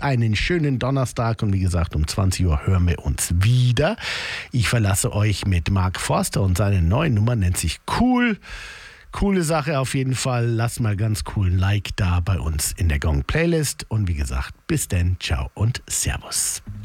einen schönen Donnerstag und wie gesagt, um 20 Uhr hören wir uns wieder. Ich verlasse euch mit Mark Forster und seine neue Nummer nennt sich Cool. Coole Sache auf jeden Fall. Lasst mal ganz coolen Like da bei uns in der Gong Playlist und wie gesagt, bis denn, ciao und servus.